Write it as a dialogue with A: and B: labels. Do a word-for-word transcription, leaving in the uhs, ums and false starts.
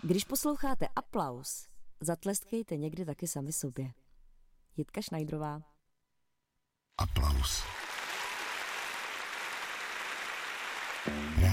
A: Když posloucháte Aplaus, zatleskejte někdy taky sami sobě. Jitka Šnajdrová.
B: Aplaus.